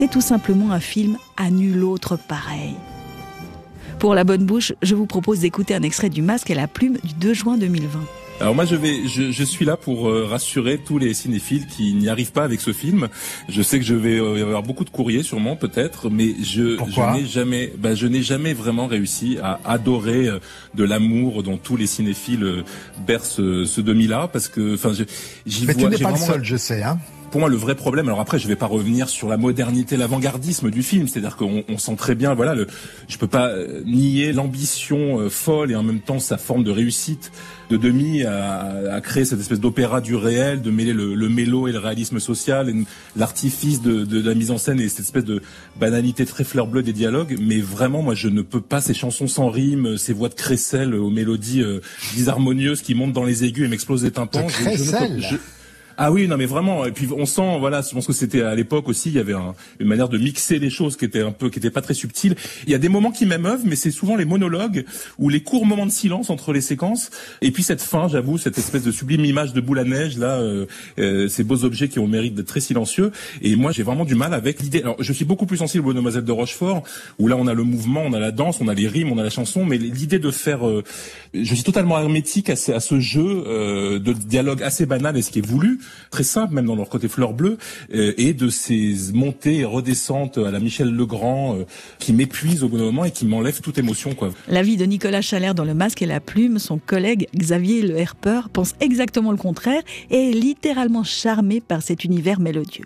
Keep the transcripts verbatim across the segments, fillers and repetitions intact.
C'est tout simplement un film à nul autre pareil. Pour la bonne bouche, je vous propose d'écouter un extrait du Masque et la Plume du deux juin deux mille vingt. Alors moi je vais, je, je suis là pour euh, rassurer tous les cinéphiles qui n'y arrivent pas avec ce film. Je sais que je vais euh, y avoir beaucoup de courriers sûrement peut-être, mais je, je n'ai jamais, bah, je n'ai jamais vraiment réussi à adorer euh, de l'amour dont tous les cinéphiles euh, bercent ce, ce demi-là, parce que enfin j'y vois. Mais tu n'es pas vraiment... le seul, je sais, hein. Pour moi, le vrai problème, alors après, je vais pas revenir sur la modernité, l'avant-gardisme du film, c'est-à-dire qu'on on sent très bien, voilà, le, je peux pas euh, nier l'ambition euh, folle et en même temps sa forme de réussite de Demy à, à créer cette espèce d'opéra du réel, de mêler le, le mélo et le réalisme social, et l'artifice de, de, de la mise en scène et cette espèce de banalité très fleur bleue des dialogues. Mais vraiment, moi, je ne peux pas ces chansons sans rime, ces voix de crécelle aux mélodies euh, disharmonieuses qui montent dans les aigus et m'explosent les tympans. De je, je ne peux, je, Ah oui, non mais vraiment. Et puis on sent, voilà, je pense que c'était à l'époque aussi, il y avait un, une manière de mixer les choses qui était un peu, qui était pas très subtile. Il y a des moments qui m'émeuvent, mais c'est souvent les monologues ou les courts moments de silence entre les séquences. Et puis cette fin, j'avoue, cette espèce de sublime image de boule à neige là, euh, euh, ces beaux objets qui ont le mérite d'être très silencieux. Et moi, j'ai vraiment du mal avec l'idée. Alors, je suis beaucoup plus sensible aux Demoiselles de Rochefort, où là, on a le mouvement, on a la danse, on a les rimes, on a la chanson, mais l'idée de faire, euh, je suis totalement hermétique à ce, à ce jeu euh, de dialogue assez banal et ce qui est voulu, très simple même dans leur côté fleur bleue, euh, et de ces montées et redescentes à la Michel Legrand euh, qui m'épuisent au bout d'un moment et qui m'enlèvent toute émotion, quoi. La vie de Nicolas Chalère dans Le Masque et la Plume, son collègue Xavier Le Herpeur pense exactement le contraire et est littéralement charmé par cet univers mélodieux.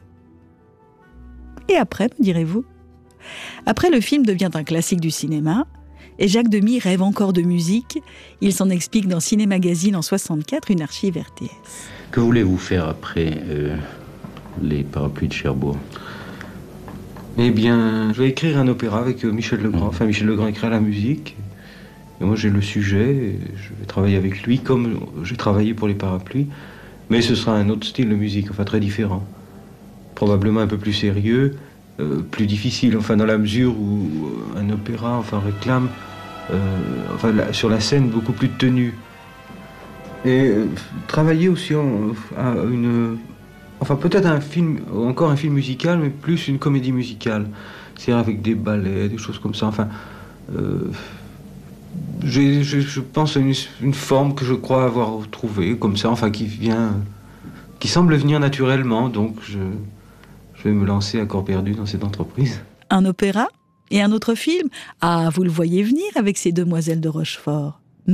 Et après, me direz-vous ? Après, le film devient un classique du cinéma, et Jacques Demy rêve encore de musique. Il s'en explique dans Ciné Magazine en soixante-quatre, une archive R T S. Que voulez-vous faire après euh, les Parapluies de Cherbourg ? Eh bien, je vais écrire un opéra avec Michel Legrand. Enfin, Michel Legrand écrit la musique. Et moi, j'ai le sujet. Et je vais travailler avec lui comme j'ai travaillé pour les Parapluies. Mais ce sera un autre style de musique, enfin très différent. Probablement un peu plus sérieux, euh, plus difficile. Enfin, dans la mesure où un opéra, enfin, réclame, euh, enfin, la, sur la scène, beaucoup plus de tenue. Et euh, travailler aussi en, à une... Enfin, peut-être un film, encore un film musical, mais plus une comédie musicale. C'est-à-dire avec des ballets, des choses comme ça. Enfin, euh, je, je, je pense à une, une forme que je crois avoir trouvée, comme ça, enfin, qui vient... qui semble venir naturellement. Donc, je, je vais me lancer à corps perdu dans cette entreprise. Un opéra et un autre film ? Ah, vous le voyez venir avec ces Demoiselles de Rochefort, non ?